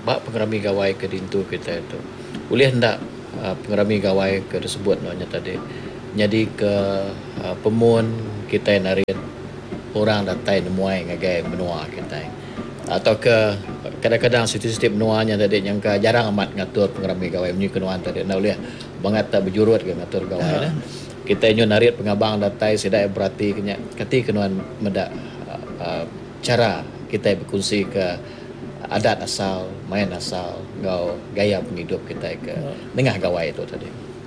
bak pengerami gawai ke dintu kita itu. Boleh hendak pengerami gawai ke tersebut namanya tadi. Jadi ke pemun kita narit orang datai nemuai ngagai menua kita. Atau ke kadang-kadang setiap menuanya tadi yang ke jarang amat ngatur pengerami gawai punya kenuan tadi. Nah boleh bangat tak berjurut ke ngatur gawai lah. Kita nyo narit pengabang datai sedai berarti kati kenuan medak cara kita berkongsi ke adat asal, main asal, gaya penghidup kita ke tengah gawai itu tadi.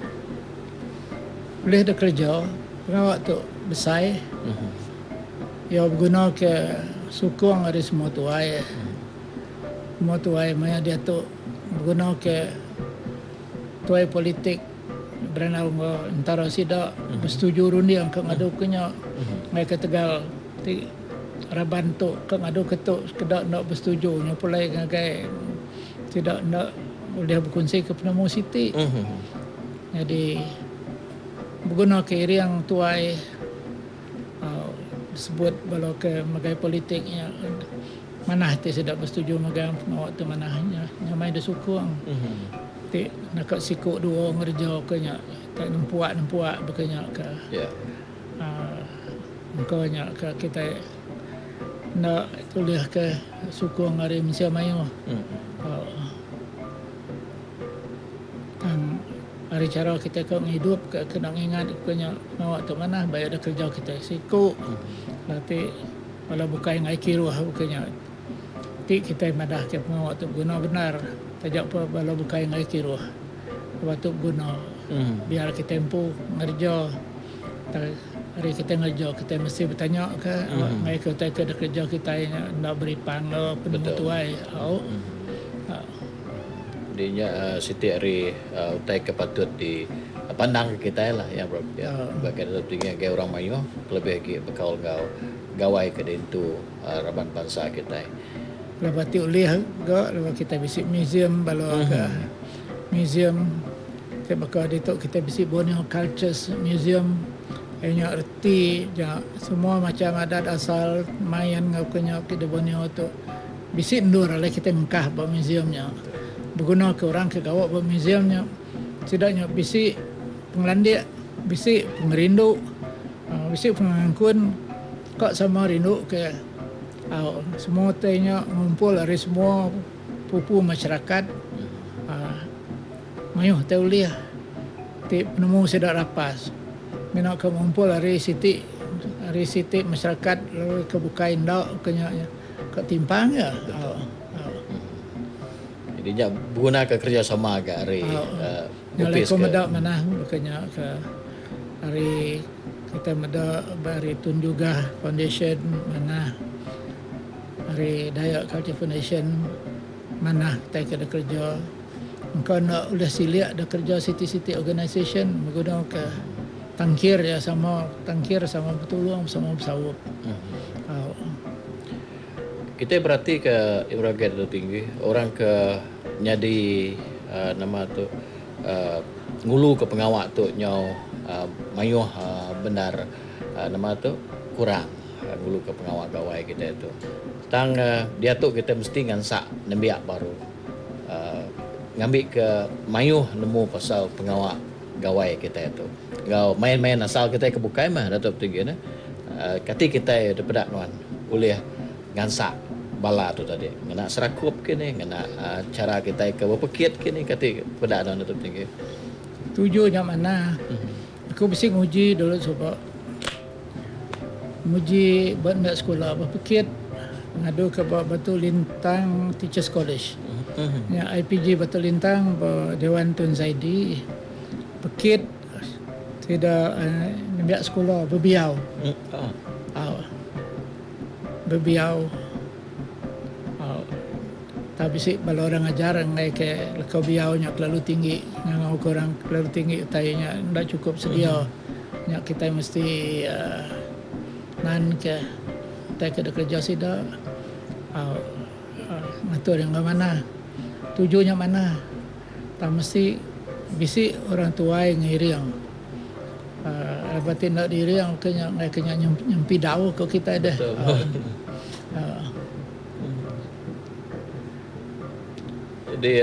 Boleh ada kerja, pengawak tu besar, ya berguna ke sukung dari semua tuai. Semua tuai, maya dia tu berguna ke tuai politik, berana antara sida bersetuju rundi yang ngadu kenya, ngai ke Tegal, Raban tu ngadu ketuk kedak nak bersetuju, nyapulai ngagai tidak nak boleh berkongsi ke penemu siti. Jadi berguna ke iriang tuai sebut balau ke magai politiknya mana ti sedap bersetuju magai pengawak tu manahnya nyamai de sukung. Ti nak sikuk dua ngerja kenya tak nempuak bekenya ke. Engkaunya ke kita nak tulis ke sukung hari Malaysia Melayu. Hari cara kita kau hidup kena ingat punya awak tu mana bayar ada kerja kita siku. Nanti kalau bukan ngai kiruh bukannya. Ti kita madah ke pengawak tu guna benar. Tajak apa kalau bukan ngai kiruh. Waktu guna biar kita tempuh ngerja. Hari kita ngerja kita mesti bertanya ke ngai kita ada kerja kita nak beri pangga penemu tuai. Dinya Siti hari utai kepatut di pandang ke kita lah yang bagian itu tinggi ke orang Melayu lebih lagi bekal gawai ke dintu Raban bangsa kita. Lepas tu ulih lepas kita visit museum balau ke museum kita bakal ditok kita visit Borneo Cultures Museum hanya erti semua macam adat asal main ngapnya kita Borneo tu visit ndur lah kita mengkah ba museumnya. Berguna ke orang ke gawak buat museumnya tidaknya bisik penglandik, bisik pengerindu, bisik pengangkun kok sama rindu ke semua tanya ngumpul dari semua pupu masyarakat mayuh tauliah ti penemu sedak rapas mina ke ngumpul dari siti masyarakat lalu ke buka indak kenya ke timpang ya. Jadi guna ke kerjasama agak hari upis ke medak mana bukannya ke hari kita medak hari Tun juga Foundation mana hari Dayak Culture Foundation mana kita ada kerja engkau nak udah siliak ada kerja city organisation menggunakan ke tangkir sama bertolong sama bersawup. Kita berarti ke Ibragat itu tinggi orang ke nyadi nama tu ngulu ke pengawak tu nyau mayuh benar nama tu kurang ngulu ke pengawak gawai kita itu tang dia tu kita mesti ngansak nembiak baru ngambil ke mayuh nemu pasal pengawak gawai kita itu gau main-main asal kita ke bukai mah datuk tinggi na kati kita daripada nuan ulih ngansak bala tu tadi ngena serakup kini ngena cara kita ke berpekit kini kati pada ada tu tinggi tujuannya mana aku bising uji dulu sebab uji buat sekolah berpekit ngadu ke Batu Lintang Teachers College ya IPG Batu Lintang Dewan Tun Zaidi pekit tidak biak sekolah berbiau berbiau tapi sih kalau orang ajar ngai ke lekau biaunya terlalu tinggi ngau kurang terlalu tinggi tayanya tidak cukup sedia nya kita mesti nan ke kita ada kerja sida ngatur yang mana tujuannya mana tak mesti bisi orang tua yang ngiriang lepatin nak diri yang kena nyempi daun ke kita dah Jadi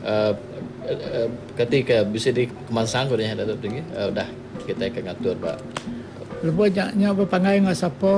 ketika bisa di kemansang ko dah Datuk Tinggi, dah kita akan ngatur Pak. Lepas nya berpangai dengan siapa